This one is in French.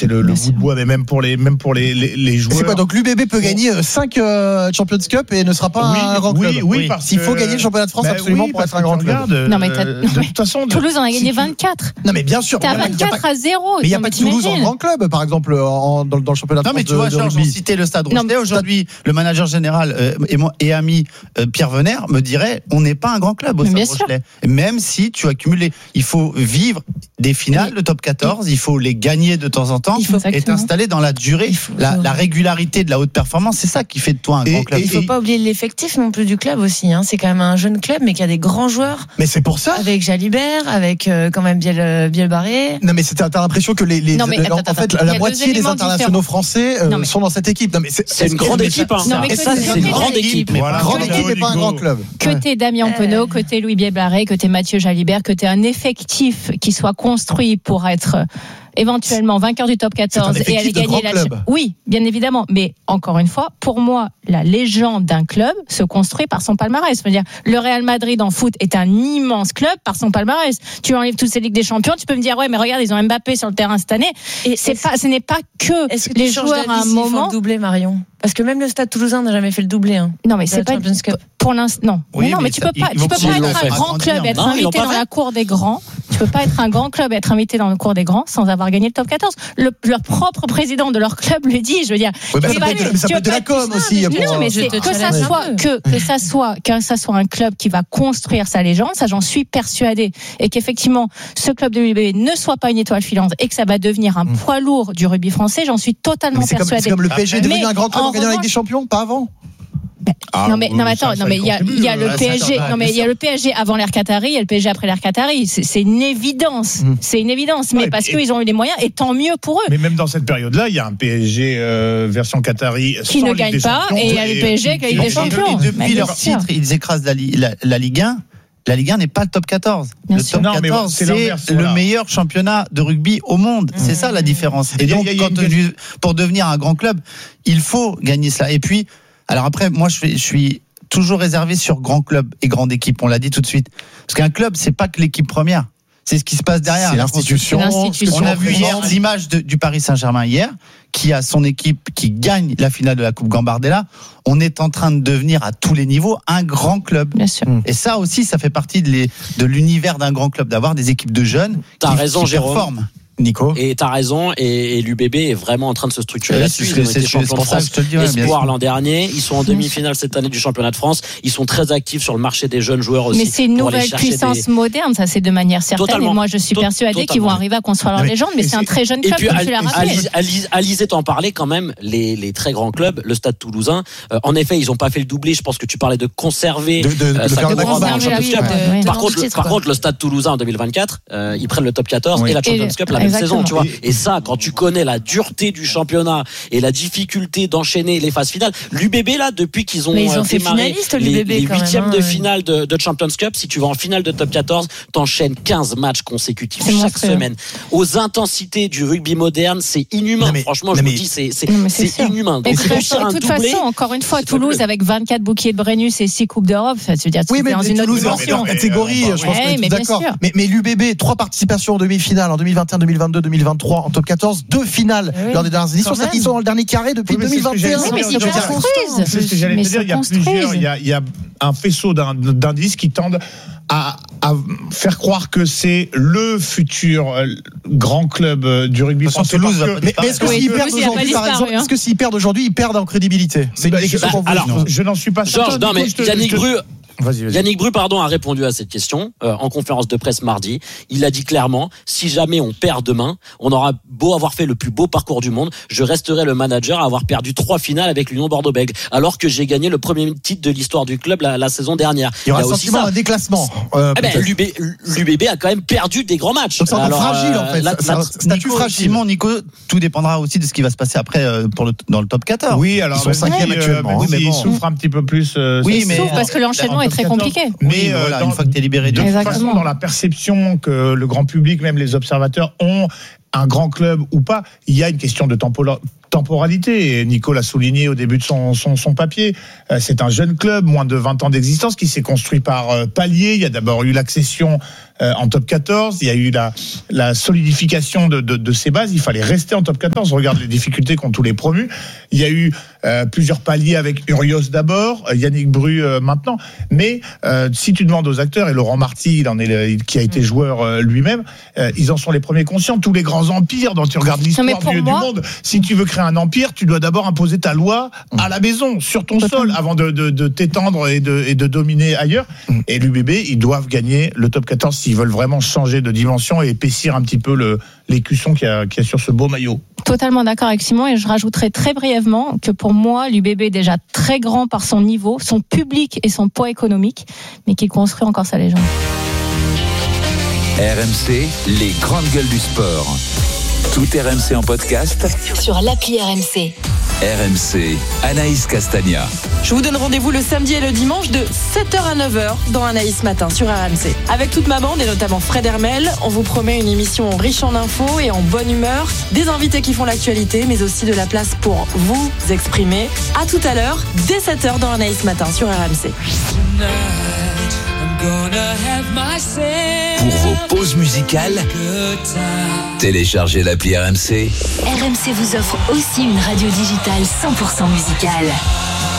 c'est le bout de bois, mais même pour les joueurs. C'est quoi, donc l'UBB peut gagner 5 Champions Cup et ne sera pas un grand club. Oui, parce qu'il faut gagner le championnat de France absolument pour être un grand club. Non mais de toute façon, Toulouse en a gagné 24. Non mais bien sûr. T'as 24 à 0. Mais il n'y a pas de Toulouse en grand club, par exemple, dans le championnat de France. Non mais tu vois, Georges, on citait le Stade Rochelet. Aujourd'hui, le manager général et ami Pierre Venner me dirait, on n'est pas un grand club au Stade Rochelet. Même si tu accumules, il faut vivre des finales de top 14, il faut les gagner de temps en temps et t'installer dans la durée, la régularité de la haute performance, c'est ça qui fait de toi un grand club. Il ne faut pas oublier l'effectif non plus du club aussi. C'est quand même un jeune club, mais qui a des grands joueurs. Mais c'est pour ça. Avec Jalibert, avec quand même Bielbarré. Non, mais t'as l'impression que en fait, la moitié des internationaux français sont dans cette équipe. Non, mais c'est une grande équipe. Et ça, c'est une grande équipe. Grande équipe et pas un grand club. Que t'es Damien Penaud, que t'es Louis Bielbarré, que t'es Mathieu Jalibert, que t'es un effectif qui soit construit pour être éventuellement vainqueur du top 14 et aller gagner la Champions. Oui, bien évidemment. Mais encore une fois, pour moi, la légende d'un club se construit par son palmarès. Je veux dire, le Real Madrid en foot est un immense club par son palmarès. Tu enlèves toutes ces Ligues des Champions, tu peux me dire, ouais, mais regarde, ils ont Mbappé sur le terrain cette année. Et ce n'est pas que les joueurs à un moment. Doublé, Marion. Parce que même le Stade Toulousain n'a jamais fait le doublé. Non, mais c'est pas pour l'instant. Non, oui, mais tu peux pas être un grand club et être invité dans la cour des grands. Tu peux pas être un grand club et être invité dans la cour des grands sans avoir gagné le top 14. Leur propre président de leur club le dit. Je veux dire, ça peut être de la com aussi. Non, mais que ça soit un club qui va construire sa légende, ça j'en suis persuadée, et qu'effectivement ce club de l'UBB ne soit pas une étoile filante et que ça va devenir un poids lourd du rugby français, j'en suis totalement persuadée. C'est comme le PSG est devenu un grand club en gagnant avec des champions, pas avant. Mais il y a le PSG. Non, mais il y a le PSG avant l'ère Qatari, il y a le PSG après l'ère Qatari. C'est une évidence. C'est une évidence. Mais parce qu'ils ont eu les moyens, et tant mieux pour eux. Mais même dans cette période-là, il y a un PSG version Qatari qui ne gagne pas, et il y a le PSG qui a eu des champions. Et depuis leur titre, ils écrasent la Ligue 1. La Ligue 1 n'est pas le top 14. Le top 14, c'est le meilleur championnat de rugby au monde. C'est ça la différence. Et donc, pour devenir un grand club, il faut gagner cela. Et puis, alors après, moi, je suis toujours réservé sur grand club et grande équipe. On l'a dit tout de suite. Parce qu'un club, c'est pas que l'équipe première. C'est ce qui se passe derrière. C'est l'institution. On a vu hier l'image du Paris Saint-Germain hier, qui a son équipe qui gagne la finale de la Coupe Gambardella. On est en train de devenir à tous les niveaux un grand club. Bien sûr. Et ça aussi, ça fait partie de l'univers d'un grand club, d'avoir des équipes de jeunes qui performent. Nico. Et t'as raison, et l'UBB est vraiment en train de se structurer là-dessus. Ils ont été champions de France espoir l'an dernier. Ils sont en demi-finale cette année du championnat de France. Ils sont très actifs sur le marché des jeunes joueurs aussi. Mais c'est une nouvelle puissance moderne, ça c'est de manière certaine. Totalement. Et moi je suis persuadée qu'ils vont arriver à construire leur légende, mais c'est un très jeune club, comme tu l'as rappelé. Alizé t'en parlait quand même, les très grands clubs, le Stade Toulousain. En effet, ils n'ont pas fait le doublé. Je pense que tu parlais de conserver Par contre, le Stade Toulousain en 2024, ils prennent le top 14 et la Champions Cup la même saison, tu vois. Et ça, quand tu connais la dureté du championnat et la difficulté d'enchaîner les phases finales, l'UBB là, depuis qu'ils ont démarré les huitièmes de finale de Champions Cup, si tu vas en finale de top 14, t'enchaînes 15 matchs consécutifs chaque semaine. Aux intensités du rugby moderne, c'est inhumain. Franchement, je vous dis, c'est inhumain. Donc, de toute façon, encore une fois, Toulouse avec 24 bouquets de Brennus et 6 coupes d'Europe, ça veut dire que c'est dans une autre dimension. Catégorie, je pense que tu es d'accord. Mais l'UBB, 3 participations en demi-finale en 2021, 2022, 2023 en top 14, 2 finales lors des dernières éditions. C'est-à-dire qu'ils sont dans le dernier carré depuis 2021. Mais c'est ce que j'allais te dire. Il y a un faisceau d'indices qui tendent à faire croire que c'est le futur grand club du rugby français. Mais est-ce que s'ils perdent aujourd'hui, par exemple, est-ce que s'ils perdent aujourd'hui, ils perdent en crédibilité? C'est une question qu'on vous. Alors, je n'en suis pas certain. Georges, non mais Yannick Bru, a répondu à cette question en conférence de presse mardi. Il a dit clairement, si jamais on perd demain, on aura beau avoir fait le plus beau parcours du monde, je resterai le manager à avoir perdu 3 finales avec l'Union Bordeaux-Bègles, alors que j'ai gagné le premier titre de l'histoire du club la saison dernière. Il y aura un déclassement. L'UBB a quand même perdu des grands matchs. Donc c'est fragile en fait. Statut fragile. Nico, tout dépendra aussi de ce qui va se passer après dans le top 14. Oui, alors ils sont 5e actuellement. Mais ils souffrent un petit peu plus. Oui, mais parce que l'enchaînement est très compliqué. Mais une fois que tu es libéré de toute façon, dans la perception que le grand public, même les observateurs ont, un grand club ou pas, il y a une question de temporalité. Et Nico l'a souligné au début de son papier. C'est un jeune club, moins de 20 ans d'existence, qui s'est construit par paliers. Il y a d'abord eu l'accession en top 14. Il y a eu la solidification de ses bases. Il fallait rester en top 14. Regarde les difficultés qu'ont tous les promus. Il y a eu plusieurs paliers avec Urios d'abord, Yannick Bru maintenant. Mais si tu demandes aux acteurs, et Laurent Marty, qui a été joueur lui-même, ils en sont les premiers conscients. Tous les grands empires dont tu regardes l'histoire du monde, si tu veux créer un empire, tu dois d'abord imposer ta loi à la maison, sur ton sol, avant de t'étendre et de dominer ailleurs. Et l'UBB, ils doivent gagner le top 14 s'ils veulent vraiment changer de dimension et épaissir un petit peu l'écusson qu'il y a sur ce beau maillot. Totalement d'accord avec Simon, et je rajouterai très brièvement que pour moi, l'UBB est déjà très grand par son niveau, son public et son poids économique, mais qu'il construit encore sa légende. RMC, les grandes gueules du sport. Tout RMC en podcast sur l'appli RMC. RMC, Anaïs Castagna. Je vous donne rendez-vous le samedi et le dimanche de 7h à 9h dans Anaïs Matin sur RMC. Avec toute ma bande et notamment Fred Hermel, on vous promet une émission riche en infos et en bonne humeur, des invités qui font l'actualité, mais aussi de la place pour vous exprimer. À tout à l'heure, dès 7h dans Anaïs Matin sur RMC. Pour vos pauses musicales, téléchargez l'appli RMC. RMC vous offre aussi une radio digitale 100% musicale.